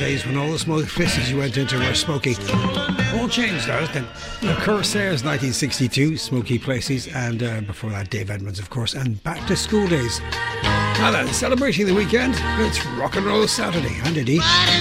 days when all the smoke places you went into were smoky. All changed now, then. Corsairs 1962, Smoky Places, and before that Dave Edmunds, of course, and Back to School Days. Now then, celebrating the weekend, it's Rock and Roll Saturday, and Diddy.